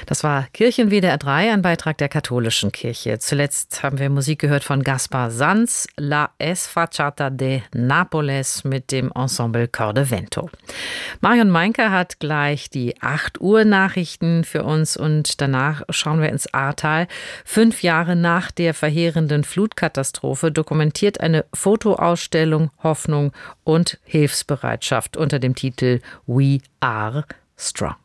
Das war Kirchen WDR 3, ein Beitrag der katholischen Kirche. Zuletzt haben wir Musik gehört von Gaspar Sanz, La Esfacciata de Nápoles mit dem Ensemble Cor de Vento. Marion Meinke hat gleich die 8 Uhr Nachrichten für uns und danach schauen wir ins Ahrtal. 5 Jahre nach der verheerenden Flutkatastrophe dokumentiert eine Fotoausstellung Hoffnung und Hilfsbereitschaft unter dem Titel We Are Strong.